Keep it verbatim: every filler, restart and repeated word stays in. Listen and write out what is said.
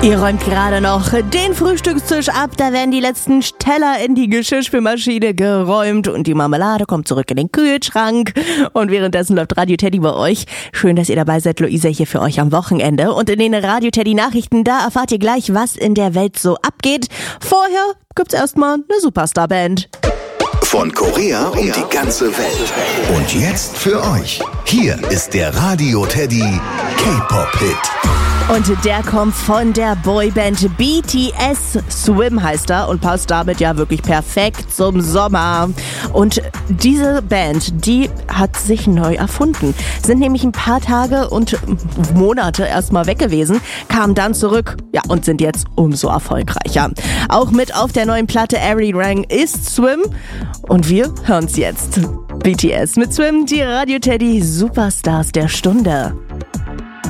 Ihr räumt gerade noch den Frühstückstisch ab, da werden die letzten Teller in die Geschirrspülmaschine geräumt und die Marmelade kommt zurück in den Kühlschrank. Und währenddessen läuft Radio Teddy bei euch. Schön, dass ihr dabei seid. Luisa hier für euch am Wochenende. Und in den Radio Teddy Nachrichten, da erfahrt ihr gleich, was in der Welt so abgeht. Vorher gibt's erstmal eine Superstar-Band. Von Korea um die ganze Welt. Und jetzt für euch. Hier ist der Radio Teddy K-Pop-Hit. Und der kommt von der Boyband B T S. Swim heißt er und passt damit ja wirklich perfekt zum Sommer. Und diese Band, die hat sich neu erfunden. Sind nämlich ein paar Tage und Monate erstmal weg gewesen, kamen dann zurück, ja, und sind jetzt umso erfolgreicher. Auch mit auf der neuen Platte Arirang ist Swim. Und wir hören's jetzt. B T S mit Swim, die Radio Teddy Superstars der Stunde.